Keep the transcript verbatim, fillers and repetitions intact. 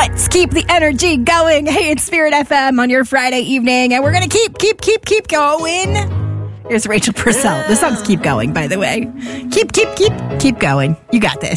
Let's keep the energy going. Hey, it's Spirit F M on your Friday evening, and we're going to keep, keep, keep, keep going. Here's Rachel Purcell. The song's Keep Going, by the way. Keep, keep, keep, keep going. You got this.